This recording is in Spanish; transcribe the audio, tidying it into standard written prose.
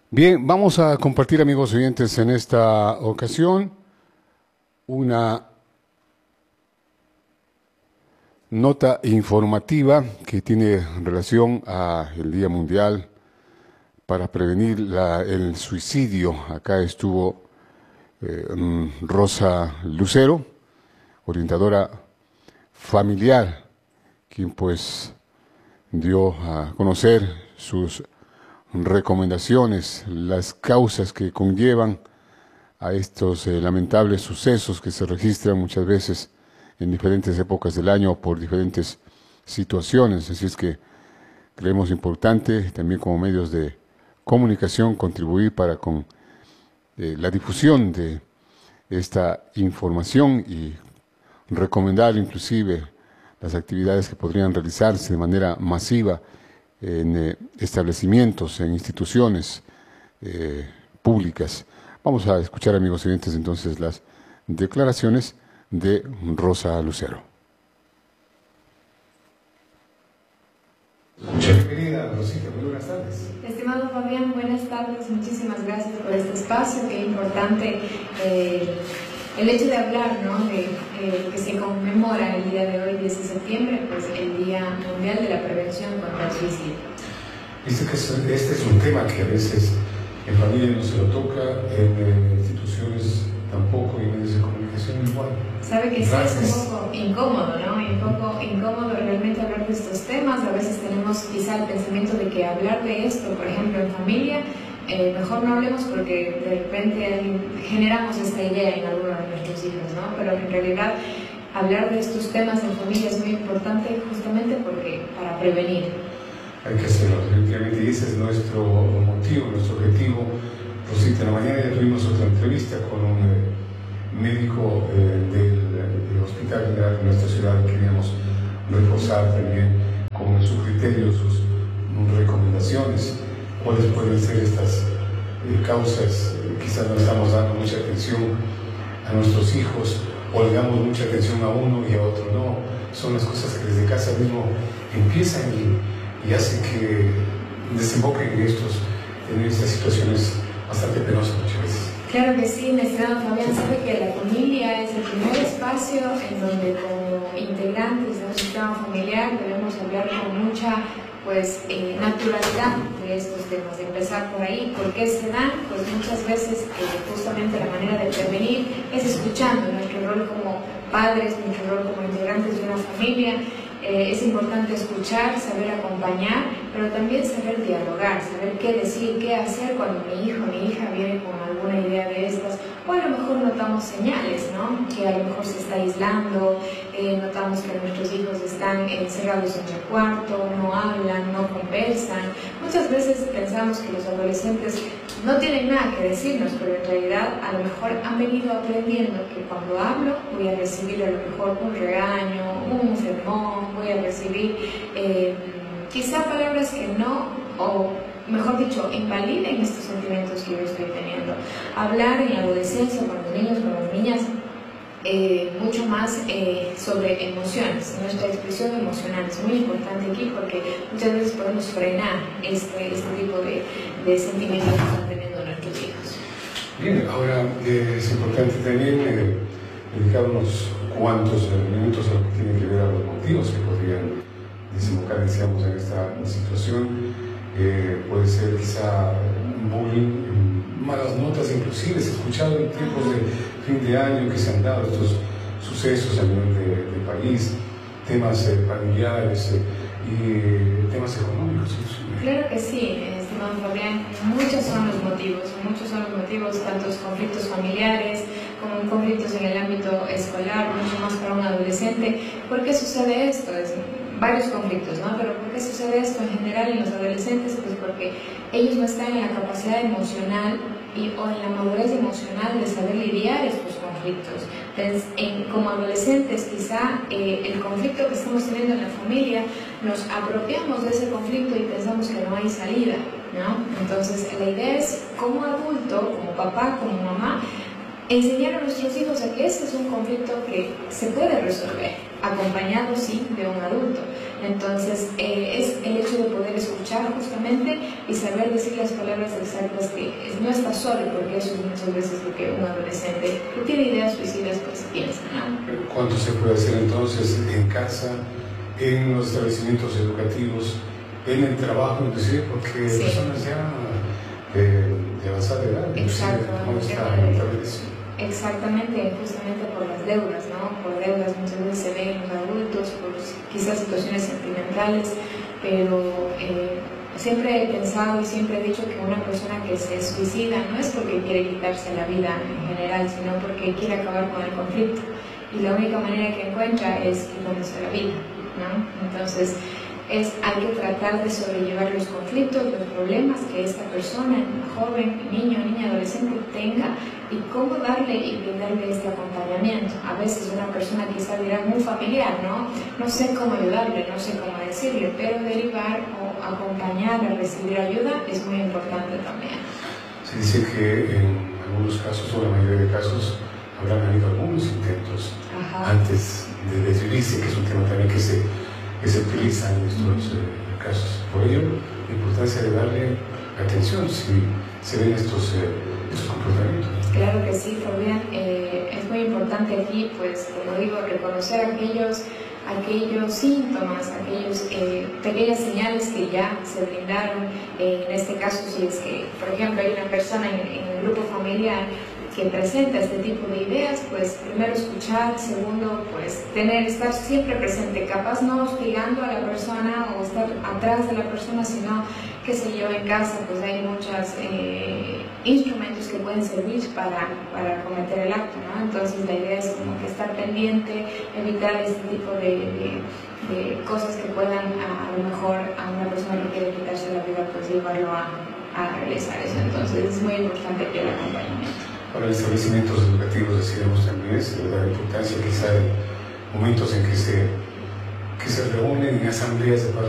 Bien, vamos a compartir, amigos oyentes, en esta ocasión una nota informativa que tiene relación a el Día Mundial para prevenir el suicidio. Acá estuvo Rosa Lucero, orientadora familiar, quien pues dio a conocer sus recomendaciones, las causas que conllevan a estos lamentables sucesos que se registran muchas veces en diferentes épocas del año por diferentes situaciones. Así es que creemos importante también como medios de comunicación contribuir para con la difusión de esta información y recomendar inclusive las actividades que podrían realizarse de manera masiva en establecimientos, en instituciones públicas. Vamos a escuchar, amigos oyentes, entonces las declaraciones de Rosa Lucero. Bienvenida, Rosita, muy buenas tardes. Estimado Fabián, buenas tardes, muchísimas gracias por este espacio, qué importante el hecho de hablar, ¿no? De que se conmemora el día de hoy, 10 de septiembre, pues el Día Mundial de la Prevención contra el Suicidio. Viste que este es un tema que a veces en familia no se lo toca, en instituciones tampoco y en medios de comunicación igual. Sabe que sí es un poco incómodo, ¿no? Y un poco incómodo realmente hablar de estos temas. A veces tenemos quizá el pensamiento de que hablar de esto, por ejemplo, en familia, mejor no hablemos porque de repente generamos esta idea en alguno de nuestros hijos, ¿no? Pero en realidad hablar de estos temas en familia es muy importante justamente porque para prevenir. Hay que hacerlo, definitivamente, y ese es nuestro motivo, nuestro objetivo. Rosita, en la mañana ya tuvimos otra entrevista con un médico del Hospital General de nuestra ciudad. Queríamos reforzar también con su criterio, sus recomendaciones, cuáles pueden ser estas causas. Quizás no estamos dando mucha atención a nuestros hijos, o le damos mucha atención a uno y a otro no. Son las cosas que desde casa mismo empiezan y hacen que desemboquen en estas situaciones bastante penosas muchas veces. Claro que sí, mi estimado Fabián, sabe que la familia es el primer espacio en donde como integrantes de un sistema familiar debemos hablar con mucha naturalidad de estos temas, de empezar por ahí. ¿Por qué se dan? Pues muchas veces justamente la manera de prevenir es escuchando nuestro rol como padres, nuestro rol como integrantes de una familia. Es importante escuchar, saber acompañar, pero también saber dialogar, saber qué decir, qué hacer cuando mi hijo o mi hija viene con alguna idea de estas, o a lo mejor notamos señales, ¿no? Que a lo mejor se está aislando, notamos que nuestros hijos están encerrados en el cuarto, no hablan, no conversan. Muchas veces pensamos que los adolescentes no tienen nada que decirnos, pero en realidad a lo mejor han venido aprendiendo que cuando hablo voy a recibir a lo mejor un regaño, un sermón, voy a recibir quizá palabras que no, o mejor dicho, invaliden estos sentimientos que yo estoy teniendo. Hablar en la adolescencia con los niños, con las niñas, mucho más sobre emociones, nuestra expresión emocional es muy importante aquí porque muchas veces podemos frenar este tipo de sentimientos que están teniendo nuestros hijos. Bien, ahora es importante también dedicar unos cuantos minutos a lo que tiene que ver a los motivos que podrían desembocar, decíamos, en esta situación. Puede ser quizá bullying, malas notas, inclusive se ha escuchado en tiempos de fin de año que se han dado estos sucesos a nivel de país, temas familiares y temas económicos. Claro que sí, estimado Fabián, muchos son los motivos, tantos conflictos familiares como conflictos en el ámbito escolar, mucho más para un adolescente. ¿Por qué sucede esto? Varios conflictos, ¿no? Pero ¿por qué sucede esto en general en los adolescentes? Pues porque ellos no están en la capacidad emocional o en la madurez emocional de saber lidiar estos conflictos. Entonces, como adolescentes, quizá el conflicto que estamos teniendo en la familia, nos apropiamos de ese conflicto y pensamos que no hay salida, ¿no? Entonces, la idea es, como adulto, como papá, como mamá, enseñar a nuestros hijos a que ese es un conflicto que se puede resolver, acompañado sí de un adulto. Entonces es el hecho de poder escuchar justamente y saber decir las palabras exactas que no está solo, porque eso es muchas veces lo que un adolescente que tiene ideas suicidas pues piensa, ¿no? ¿Cuánto se puede hacer entonces en casa, en los establecimientos educativos, en el trabajo, inclusive porque Sí. personas ya de avanzada edad, Exacto, con esta el tema lamentable lesión? Exactamente, justamente por las deudas, ¿no? Por deudas muchas veces se ven los adultos, por quizás situaciones sentimentales, pero siempre he pensado y siempre he dicho que una persona que se suicida no es porque quiere quitarse la vida en general, sino porque quiere acabar con el conflicto. Y la única manera que encuentra es quitándose la vida, ¿no? Entonces, hay que tratar de sobrellevar los conflictos, los problemas que esta persona, joven, niño, niña, adolescente tenga y cómo darle y brindarle este acompañamiento. A veces una persona quizá dirá muy familiar, ¿no? No sé cómo ayudarle, no sé cómo decirle, pero derivar o acompañar a recibir ayuda es muy importante también. Se dice que en algunos casos, o la mayoría de casos, habrán habido algunos intentos antes de desvivirse, que es un tema también que se utiliza en estos casos. Por ello, la importancia de darle atención si se ven estos comportamientos. Claro que sí, Fabián. Es muy importante aquí, pues, como digo, reconocer aquellos síntomas, aquellos pequeñas señales que ya se brindaron. En este caso, si es que, por ejemplo, hay una persona en el grupo familiar que presenta este tipo de ideas, pues primero escuchar, segundo, pues estar siempre presente, capaz no hostigando a la persona o estar atrás de la persona, sino, qué sé yo, en casa pues hay muchos instrumentos que pueden servir para cometer el acto, ¿no? Entonces la idea es como que estar pendiente, evitar este tipo de cosas que puedan a lo mejor a una persona que quiere quitarse la vida pues llevarlo a realizar eso. Entonces es muy importante que el acompañamiento. Para los establecimientos educativos decíamos también es de verdad importancia quizá en momentos en que se reúnen en asambleas de